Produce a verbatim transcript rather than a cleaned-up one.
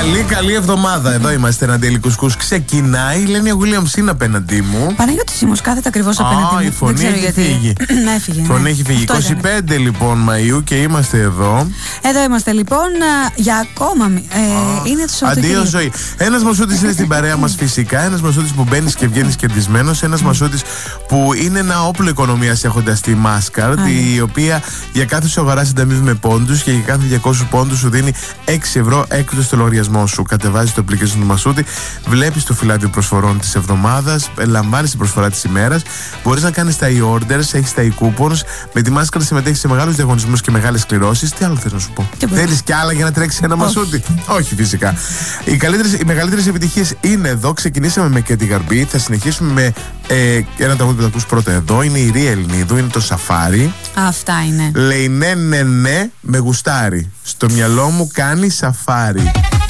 Καλή, καλή εβδομάδα. Εδώ είμαστε, Ναντέλη Κουσκούς. Ξεκινάει, λένε ο Williams είναι απέναντί μου. Παναγιώτη Σίμος, κάθεται ακριβώς απέναντί μου. Η φωνή έχει γιατί... φύγει. Ναι, έφυγε. Η φωνή έχει φύγει. είκοσι πέντε λοιπόν Μαΐου και είμαστε εδώ. Εδώ είμαστε λοιπόν για ακόμα. Ε, είναι το Σαββατοκύριακο. Αντίο ζωή. Ένας Μασούτης είναι στην παρέα μας φυσικά. Ένας Μασούτης που μπαίνει και βγαίνει κερδισμένος. Ένας Μασούτης που είναι ένα όπλο οικονομίας έχοντας τη Mastercard, η οποία για κάθε σου αγορά συνταμίζει με πόντους και για κάθε διακόσιους πόντους σου δίνει έξι ευρώ έκπτωση στο λογαριασμό σου. Κατεβάζεις το application του Μασούτη, βλέπεις το φυλάδιο προσφορών της εβδομάδας, λαμβάνεις την προσφορά της ημέρας, μπορείς να κάνεις τα e-orders, έχεις τα e-coupons. Με τη Mastercard συμμετέχεις σε μεγάλους διαγωνισμούς και μεγάλες κληρώσεις. Τι άλλο θέλω να σου πω? Θέλεις κι άλλα για να τρέξεις ένα Μασούτη? Όχι, φυσικά. Οι, οι μεγαλύτερες επιτυχίες είναι εδώ. Ξεκινήσαμε με Κέντι Γαρμπή, θα συνεχίσουμε με ε, ένα τραγούδι που θα ακούς πρώτα εδώ. Είναι η Ρία Ελληνίδου, είναι το Σαφάρι. Αυτά είναι. Λέει ναι, ναι, ναι, με γουστάρι. Στο μυαλό μου κάνει σαφάρι.